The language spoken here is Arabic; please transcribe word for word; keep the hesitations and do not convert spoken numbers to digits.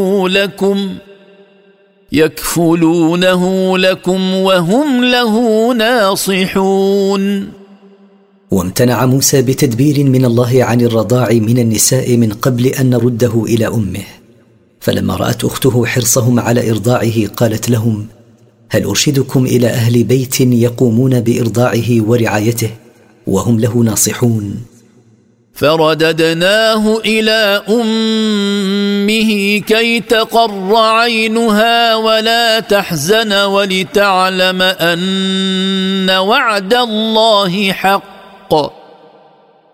لكم يكفلونه لكم وهم له ناصحون. وامتنع موسى بتدبير من الله عن الرضاع من النساء من قبل أن نرده إلى أمه، فلما رأت أخته حرصهم على إرضاعه قالت لهم: هل أرشدكم إلى أهل بيت يقومون بإرضاعه ورعايته وهم له ناصحون؟ فرددناه إلى أمه كي تقر عينها ولا تحزن ولتعلم أن وعد الله حق